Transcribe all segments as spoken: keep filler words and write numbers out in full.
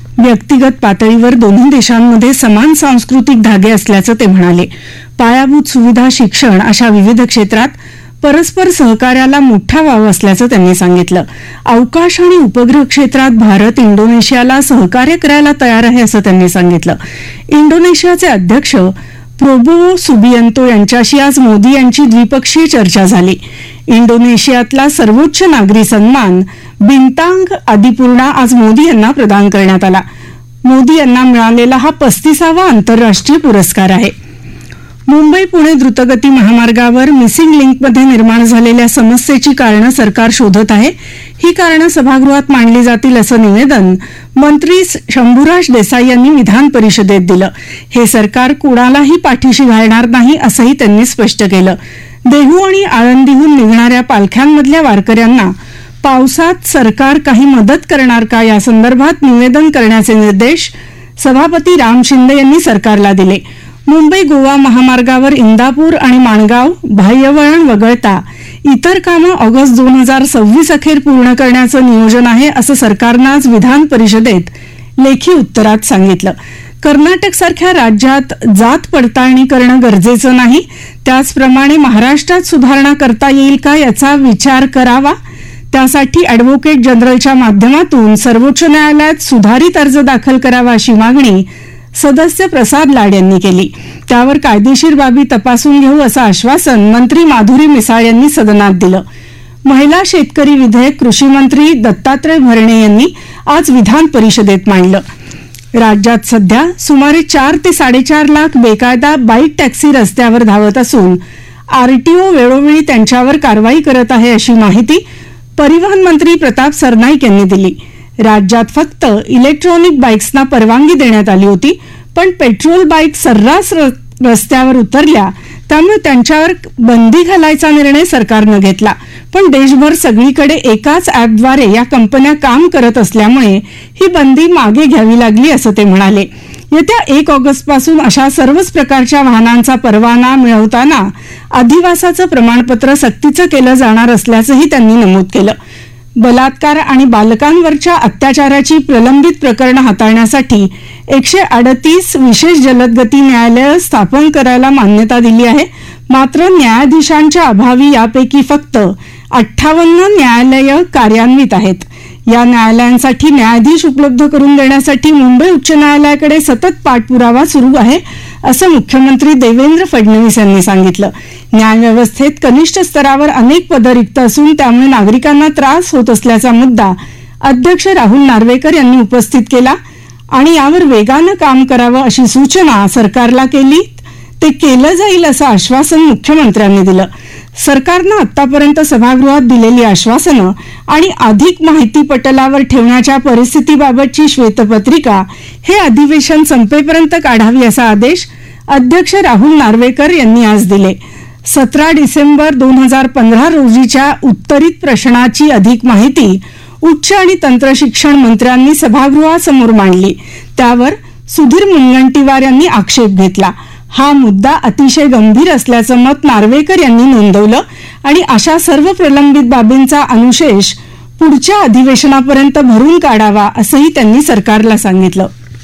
व्यक्तिगत पातळीवर दोन्ही देशांमध्ये समान सांस्कृतिक धागे असल्याचं ते म्हणाले. पायाभूत सुविधा, शिक्षण अशा विविध क्षेत्रात परस्पर सहकार्याला मोठा वाव असल्याचं त्यांनी सांगितलं. अवकाश आणि उपग्रह क्षेत्रात भारत इंडोनेशियाला सहकार्य करायला तयार आहे असं त्यांनी सांगितलं. इंडोनेशियाचे अध्यक्ष प्रोबोवो सुबियंतो यांच्याशी आज मोदी यांची द्विपक्षीय चर्चा झाली. इंडोनेशियातला सर्वोच्च नागरी सन्मान बिंतांग आदिपूर्णा आज मोदी यांना प्रदान करण्यात आला. मोदी यांना मिळालेला हा पस्तीसावा आंतरराष्ट्रीय पुरस्कार आहे. मुंबई पुणे द्रुतगती महामार्गावर मिसिंग लिंकमध्ये निर्माण झालेल्या समस्येची कारणं सरकार शोधत आहे. ही कारणं सभागृहात मांडली जातील असं निवेदन मंत्री शंभूराज देसाई यांनी विधान परिषदेत दिलं. हे सरकार कुणालाही पाठीशी घालणार नाही असंही त्यांनी स्पष्ट केलं. देहू आणि आळंदीहून निघणाऱ्या पालख्यांमधल्या वारकऱ्यांना पावसात सरकार काही मदत करणार का या संदर्भात निवेदन करण्याचे निर्देश सभापती राम शिंदे यांनी सरकारला दिले. मुंबई गोवा महामार्गावर इंदापूर आणि माणगाव बाह्यवळण वगळता इतर कामं ऑगस्ट दोन हजार सव्वीस अखेर पूर्ण करण्याचं नियोजन आहे असं सरकारनं आज विधान परिषदेत लेखी उत्तरात सांगितलं. कर्नाटकसारख्या राज्यात जात पडताळणी करणं गरजेचं नाही, त्याचप्रमाणे महाराष्ट्रात सुधारणा करता येईल का याचा विचार करावा. त्यासाठी अॅडव्होकेट जनरलच्या माध्यमातून सर्वोच्च न्यायालयात सुधारित अर्ज दाखल करावा अशी मागणी सदस्य प्रसाद लाड यांनी केली. त्यावर कायदेशीर बाबी तपासून घेऊ असं आश्वासन मंत्री माधुरी मिसाळ यांनी सदनात दिलं. महिला शेतकरी विधेयक कृषी मंत्री दत्तात्रय भरणे यांनी आज विधान परिषदेत मांडलं. राज्यात सध्या सुमारे चार ते साडेचार लाख बेकायदा बाईक टॅक्सी रस्त्यावर धावत असून आरटीओ वेळोवेळी त्यांच्यावर कारवाई करत आहे अशी माहिती परिवहन मंत्री प्रताप सरनाईक यांनी दिली. राज्यात फक्त इलेक्ट्रॉनिक बाईक्सना परवानगी देण्यात आली होती, पण पेट्रोल बाईक सर्रास रस्त्यावर उतरल्या, त्यामुळे त्यांच्यावर बंदी घालायचा निर्णय सरकारनं घेतला. पण देशभर सगळीकडे एकाच ॲपद्वारे या कंपन्या काम करत असल्यामुळे ही बंदी मागे घ्यावी लागली असं ते म्हणाले. येत्या एक ऑगस्ट पासून अशा सर्वच प्रकारच्या वाहनांचा परवाना मिळवताना अधिवासाचं प्रमाणपत्र सक्तीचं केलं जाणार असल्याचंही त्यांनी नमूद केलं. बलात्कार आणि बालकांवरच्या अत्याचाराची प्रलंबित प्रकरणं हाताळण्यासाठी एकशे अडतीस विशेष जलदगती न्यायालयं स्थापन करायला मान्यता दिली आहे. मात्र न्यायाधीशांच्या अभावी यापैकी फक्त अठ्ठावन्न न्यायालयं कार्यान्वित आहेत. या न्यायालयांसाठी न्यायाधीश उपलब्ध करून देण्यासाठी मुंबई उच्च न्यायालयाकडे सतत पाठपुरावा सुरू आहे असं मुख्यमंत्री देवेंद्र फडणवीस यांनी सांगितलं. न्यायव्यवस्थेत कनिष्ठ स्तरावर अनेक पदं रिक्त असून त्यामुळे नागरिकांना त्रास होत असल्याचा मुद्दा अध्यक्ष राहुल नार्वेकर यांनी उपस्थित केला आणि यावर वेगानं काम करावं अशी सूचना सरकारला केली. ते केलं जाईल असं आश्वासन मुख्यमंत्र्यांनी दिलं. सरकारनं आतापर्यंत सभागृहात दिलेली आश्वासनं आणि अधिक माहिती पटलावर ठेवण्याच्या परिस्थितीबाबतची श्वेतपत्रिका हे अधिवेशन संपेपर्यंत काढावी असा आदेश अध्यक्ष राहुल नार्वेकर यांनी आज दिले. सतरा डिसेंबर दोन हजार पंधरा रोजीच्या उत्तरित प्रश्नाची अधिक माहिती उच्च आणि तंत्रशिक्षण मंत्र्यांनी सभागृहासमोर मांडली. त्यावर सुधीर मुनगंटीवार यांनी आक्षेप घेतला. हा मुद्दा अतिशय गंभीर असल्याचं मत नार्वेकर यांनी नोंदवलं आणि अशा सर्व प्रलंबित बाबींचा अनुशेष पुढच्या अधिवेशनापर्यंत भरून काढावा असंही त्यांनी सरकारला सांगितलं.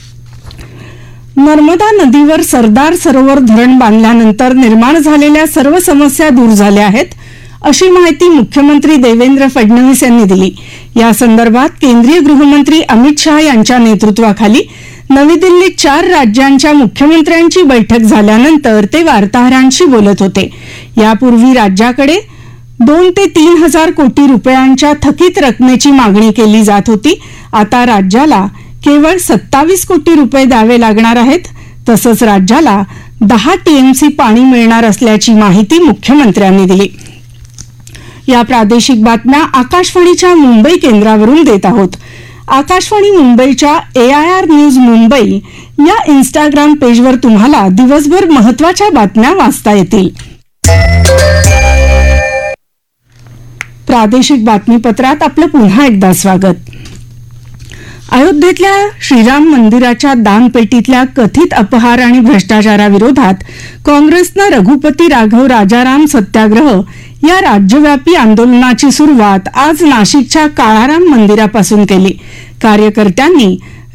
नर्मदा नदीवर सरदार सरोवर धरण बांधल्यानंतर निर्माण झालेल्या सर्व समस्या दूर झाल्या आहेत अशी माहिती मुख्यमंत्री देवेंद्र फडणवीस यांनी दिली. या संदर्भात केंद्रीय गृहमंत्री अमित शहा यांच्या नेतृत्वाखाली नवी दिल्लीत चार राज्यांच्या मुख्यमंत्र्यांची बैठक झाल्यानंतर ते वार्ताहरांशी बोलत होते. यापूर्वी राज्याकडे दोन ते तीन हजार कोटी रुपयांच्या थकीत रकमेची मागणी केली जात होती. आता राज्याला केवळ सत्तावीस कोटी रुपये द्यावे लागणार आहेत. तसंच राज्याला दहा टीएमसी पाणी मिळणार असल्याची माहिती मुख्यमंत्र्यांनी दिली. या प्रादेशिक बातम्या आकाशवाणीच्या मुंबई केंद्रावरून देत आहोत. आकाशवाणी मुंबईच्या ए आय आर न्यूज मुंबई या इन्स्टाग्राम पेजवर तुम्हाला दिवसभर महत्त्वाच्या बातम्या वाचता येतील. प्रादेशिक बातमीपत्रात आपलं पुन्हा एकदा स्वागत. अयोध्येतल्या श्रीराम मंदिराच्या दानपेटीतल्या कथित अपहार आणि भ्रष्टाचाराविरोधात काँग्रेसनं रघुपती राघव राजाराम सत्याग्रह या राज्यव्यापी आंदोलनाची सुरुवात आज नाशिकच्या काळाराम मंदिरापासून केली. कार्यकर्त्यांनी